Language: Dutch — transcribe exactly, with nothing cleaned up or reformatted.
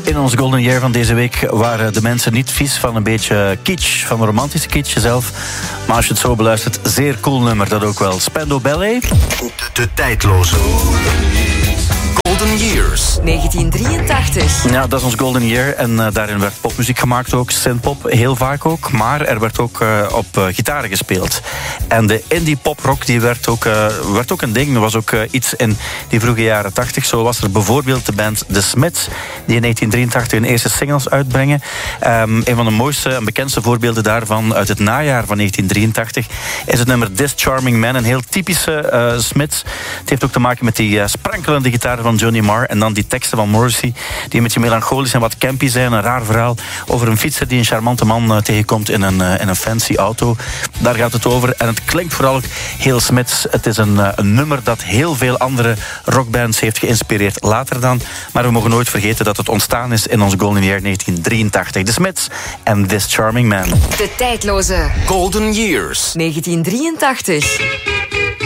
In ons Golden Year van deze week waren de mensen niet vies van een beetje kitsch, van een romantische kitsch zelf. Maar als je het zo beluistert, zeer cool nummer, dat ook wel. Spandau Ballet. De, de tijdloze Golden Years. negentien drieëntachtig. Ja, dat is ons Golden Year. En uh, daarin werd popmuziek gemaakt ook, synthpop, heel vaak ook. Maar er werd ook uh, op uh, gitaren gespeeld. En de indie poprock, die werd ook, uh, werd ook een ding. Er was ook uh, iets in die vroege jaren tachtig. Zo was er bijvoorbeeld de band The Smiths, die in negentien drieëntachtig hun eerste singles uitbrengen. Um, een van de mooiste en bekendste voorbeelden daarvan uit het najaar van negentien drieëntachtig is het nummer This Charming Man. Een heel typische uh, Smiths. Het heeft ook te maken met die uh, sprankelende gitaren van Johnny Marr en dan die teksten van Morrissey, die een beetje melancholisch en wat campy zijn. Een raar verhaal over een fietser die een charmante man uh, tegenkomt in een, uh, in een fancy auto. Daar gaat het over. En het klinkt vooral ook heel Smiths. Het is een, uh, een nummer dat heel veel andere rockbands heeft geïnspireerd later dan. Maar we mogen nooit vergeten dat het ontstaan is in ons Golden Year negentien drieëntachtig. The Smiths en This Charming Man. De tijdloze Golden Years. negentien drieëntachtig.